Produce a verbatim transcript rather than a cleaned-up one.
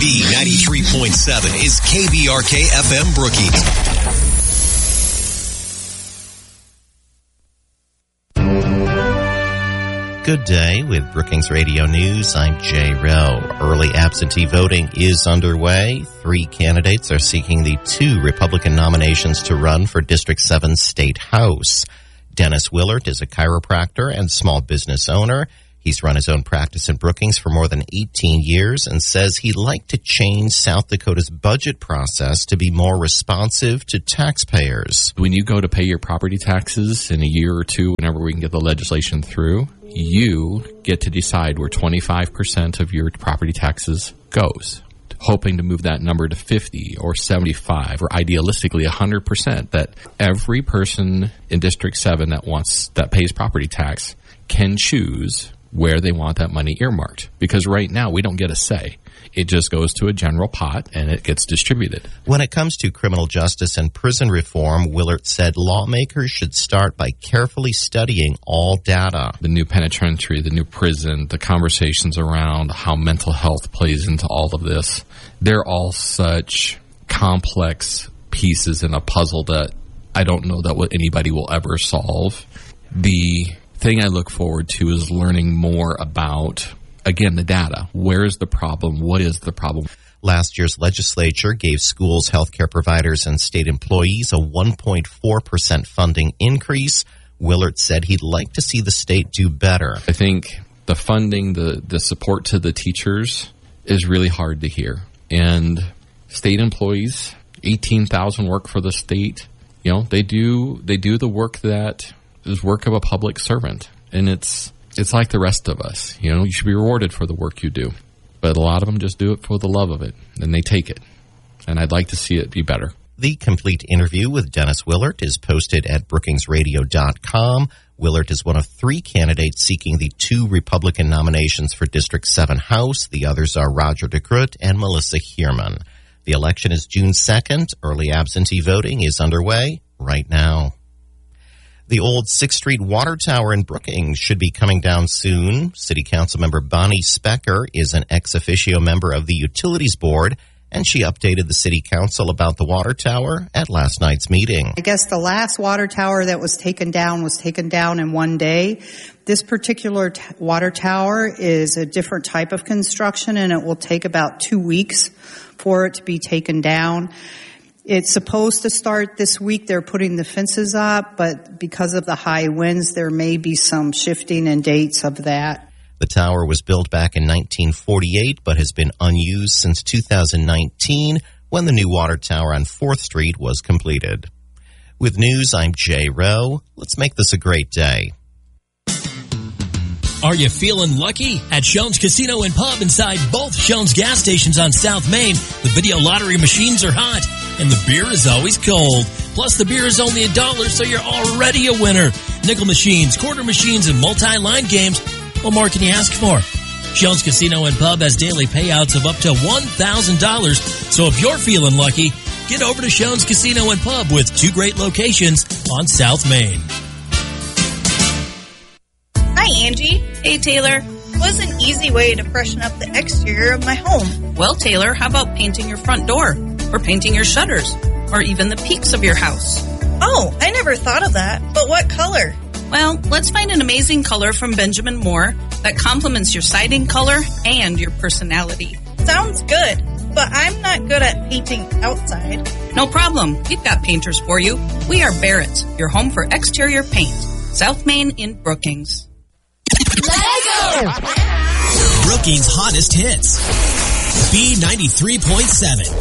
B ninety-three point seven is K B R K F M Brookings. Good day with Brookings Radio News. I'm Jay Rowe. Early absentee voting is underway. Three candidates are seeking the two Republican nominations to run for District seven State House. Dennis Willert is a chiropractor and small business owner. He's run his own practice in Brookings for more than eighteen years and says he'd like to change South Dakota's budget process to be more responsive to taxpayers. When you go to pay your property taxes in a year or two, whenever we can get the legislation through, you get to decide where twenty-five percent of your property taxes goes, hoping to move that number to fifty or seventy-five or idealistically one hundred percent, that every person in District seven that wants that pays property tax can choose where they want that money earmarked. Because right now, we don't get a say. It just goes to a general pot and it gets distributed. When it comes to criminal justice and prison reform, Willert said lawmakers should start by carefully studying all data. The new penitentiary, the new prison, the conversations around how mental health plays into all of this, they're all such complex pieces in a puzzle that I don't know that what anybody will ever solve. The thing I look forward to is learning more about, again, the data. Where is the problem? What is the problem? Last year's legislature gave schools, healthcare providers, and state employees a one point four percent funding increase. Willert said he'd like to see the state do better. I think the funding, the, the support to the teachers is really hard to hear. And state employees, eighteen thousand work for the state. You know, they do they do the work that is work of a public servant. And it's it's like the rest of us. You know, you should be rewarded for the work you do. But a lot of them just do it for the love of it, and they take it. And I'd like to see it be better. The complete interview with Dennis Willert is posted at brookings radio dot com. Willert is one of three candidates seeking the two Republican nominations for District seven House. The others are Roger DeGroot and Melissa Heerman. The election is June second. Early absentee voting is underway right now. The old sixth Street Water Tower in Brookings should be coming down soon. City Council member Bonnie Specker is an ex officio member of the Utilities Board, and she updated the City Council about the water tower at last night's meeting. I guess the last water tower that was taken down was taken down in one day. This particular t- water tower is a different type of construction, and it will take about two weeks for it to be taken down. It's supposed to start this week. They're putting the fences up, but because of the high winds, there may be some shifting in dates of that. The tower was built back in nineteen forty-eight, but has been unused since two thousand nineteen, when the new water tower on fourth Street was completed. With news, I'm Jay Rowe. Let's make this a great day. Are you feeling lucky? At Shones Casino and Pub inside both Shones gas stations on South Main, the video lottery machines are hot, and the beer is always cold. Plus, the beer is only a dollar, so you're already a winner. Nickel machines, quarter machines, and multi-line games. What more can you ask for? Shones Casino and Pub has daily payouts of up to one thousand dollars. So if you're feeling lucky, get over to Shones Casino and Pub with two great locations on South Main. Hi, Angie. Hey, Taylor. What's an easy way to freshen up the exterior of my home? Well, Taylor, how about painting your front door? Or painting your shutters? Or even the peaks of your house? Oh, I never thought of that. But what color? Well, let's find an amazing color from Benjamin Moore that complements your siding color and your personality. Sounds good, but I'm not good at painting outside. No problem. We've got painters for you. We are Barrett's, your home for exterior paint. South Main in Brookings. Brookings' hottest hits. B ninety-three point seven.